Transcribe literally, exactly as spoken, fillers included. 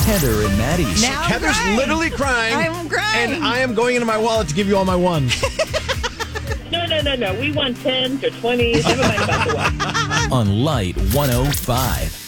Heather and Maddie's. Now I'm Heather's crying. literally crying. I'm crying. And I am going into my wallet to give you all my ones. No, no, no, no. We want tens or twenties. Never mind about the one. On Light one oh five.